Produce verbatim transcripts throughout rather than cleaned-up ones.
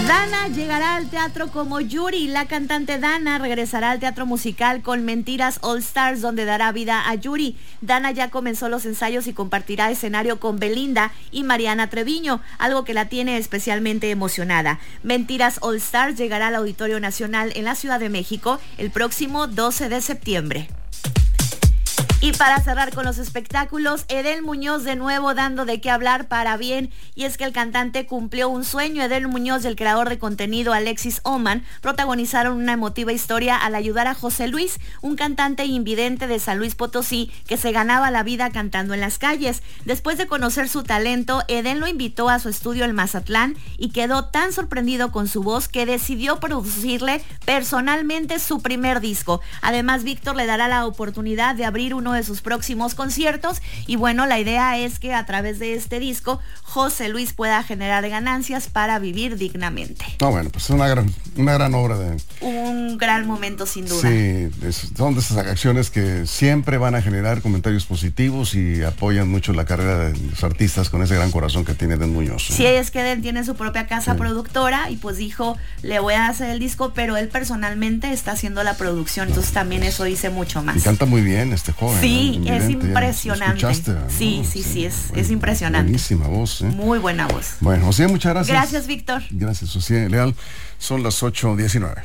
Dana llegará al teatro como Yuri. La cantante Dana regresará al teatro musical con Mentiras All Stars, donde dará vida a Yuri. Dana ya comenzó los ensayos y compartirá escenario con Belinda y Mariana Treviño, algo que la tiene especialmente emocionada. Mentiras All Stars llegará al Auditorio Nacional en la Ciudad de México el próximo doce de septiembre. Y para cerrar con los espectáculos, Edel Muñoz de nuevo dando de qué hablar para bien, y es que el cantante cumplió un sueño. Edel Muñoz y el creador de contenido Alexis Oman protagonizaron una emotiva historia al ayudar a José Luis, un cantante invidente de San Luis Potosí que se ganaba la vida cantando en las calles. Después de conocer su talento, Edel lo invitó a su estudio en Mazatlán y quedó tan sorprendido con su voz que decidió producirle personalmente su primer disco. Además, Víctor le dará la oportunidad de abrir uno de sus próximos conciertos, y bueno, la idea es que a través de este disco José Luis pueda generar ganancias para vivir dignamente. No, bueno, pues es una gran, una gran obra de... Un gran momento sin duda. Sí, es, son de esas acciones que siempre van a generar comentarios positivos y apoyan mucho la carrera de los artistas con ese gran corazón que tiene Edel Muñoz, ¿no? Sí, es que Edel tiene su propia casa sí. productora, y pues dijo, le voy a hacer el disco, pero él personalmente está haciendo la producción, entonces también eso dice mucho más. Y canta muy bien este joven. Sí, ¿no? es impresionante. ¿no? Sí, sí, sí, sí, es, es impresionante. Buenísima voz, ¿eh? Muy buena voz. Bueno, Ociel, muchas gracias. Gracias, Víctor. Gracias, Ociel Leal. Son las ocho diecinueve.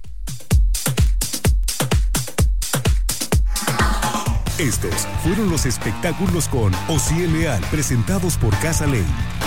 Estos fueron los espectáculos con Ociel Leal, presentados por Casa Ley.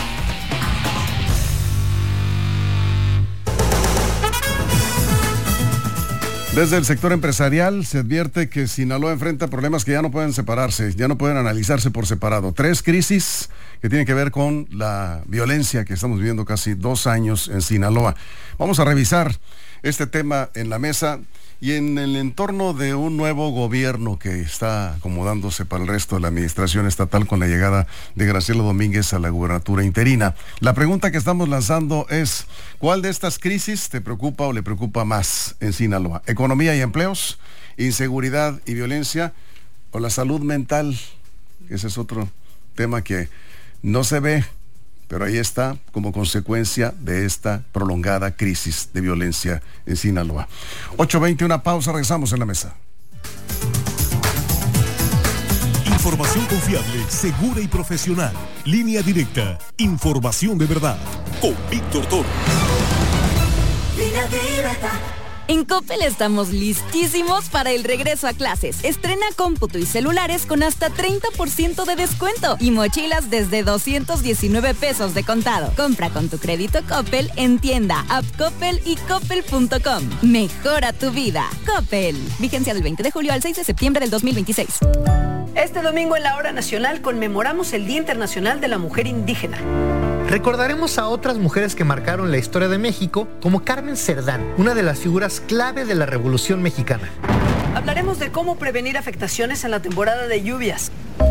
Desde el sector empresarial se advierte que Sinaloa enfrenta problemas que ya no pueden separarse, ya no pueden analizarse por separado. Tres crisis que tienen que ver con la violencia que estamos viviendo casi dos años en Sinaloa. Vamos a revisar este tema en la mesa y en el entorno de un nuevo gobierno que está acomodándose para el resto de la administración estatal con la llegada de Graciela Domínguez a la gubernatura interina. La pregunta que estamos lanzando es, ¿cuál de estas crisis te preocupa o le preocupa más en Sinaloa? ¿Economía y empleos? ¿Inseguridad y violencia? ¿O la salud mental? Ese es otro tema que no se ve, pero ahí está como consecuencia de esta prolongada crisis de violencia en Sinaloa. ocho veinte, una pausa, regresamos en la mesa. Información confiable, segura y profesional. Línea directa. Información de verdad. Con Víctor Toro. Línea directa. En Coppel estamos listísimos para el regreso a clases. Estrena cómputo y celulares con hasta treinta por ciento de descuento y mochilas desde doscientos diecinueve pesos de contado. Compra con tu crédito Coppel en tienda, app Coppel y coppel punto com. Mejora tu vida. Coppel. Vigencia del veinte de julio al seis de septiembre del dos mil veintiséis. Este domingo en la Hora Nacional conmemoramos el Día Internacional de la Mujer Indígena. Recordaremos a otras mujeres que marcaron la historia de México, como Carmen Cerdán, una de las figuras clave de la Revolución Mexicana. Hablaremos de cómo prevenir afectaciones en la temporada de lluvias.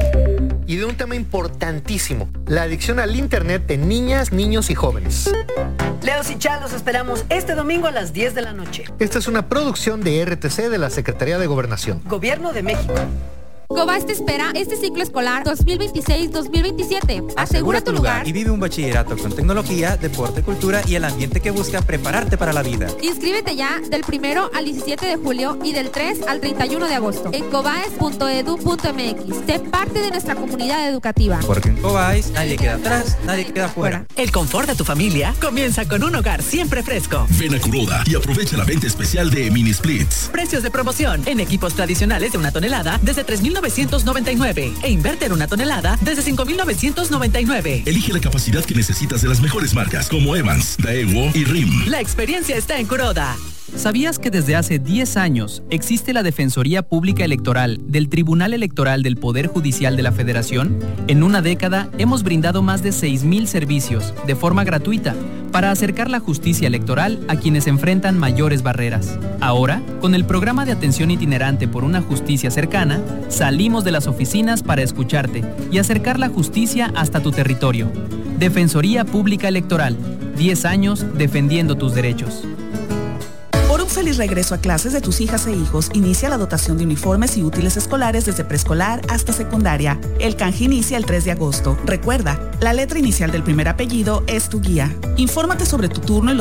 Y de un tema importantísimo, la adicción al internet en niñas, niños y jóvenes. Leos y Chá, los esperamos este domingo a las diez de la noche. Esta es una producción de R T C de la Secretaría de Gobernación. Gobierno de México. Cobas te espera este ciclo escolar dos mil veintiséis dos mil veintisiete. Asegura tu lugar y vive un bachillerato con tecnología, deporte, cultura y el ambiente que busca prepararte para la vida. Inscríbete ya del primero al diecisiete de julio y del tres al treinta y uno de agosto en cobaes punto edu punto m x. Sé parte de nuestra comunidad educativa. Porque en Cobaes nadie queda atrás, nadie queda fuera. El confort de tu familia comienza con un hogar siempre fresco. Ven a Kuroda y aprovecha la venta especial de Mini Splits. Precios de promoción en equipos tradicionales de una tonelada desde tres mil novecientos noventa y nueve e inverter una tonelada desde cinco mil novecientos noventa y nueve. Elige la capacidad que necesitas de las mejores marcas como Evans, Daewoo y R I M. La experiencia está en Kuroda. ¿Sabías que desde hace diez años existe la Defensoría Pública Electoral del Tribunal Electoral del Poder Judicial de la Federación? En una década hemos brindado más de seis mil servicios de forma gratuita para acercar la justicia electoral a quienes enfrentan mayores barreras. Ahora, con el programa de atención itinerante por una justicia cercana, salimos de las oficinas para escucharte y acercar la justicia hasta tu territorio. Defensoría Pública Electoral, diez años defendiendo tus derechos. Por un feliz regreso a clases de tus hijas e hijos, inicia la dotación de uniformes y útiles escolares desde preescolar hasta secundaria. El canje inicia el tres de agosto. Recuerda, la letra inicial del primer apellido es tu guía. Infórmate sobre tu turno y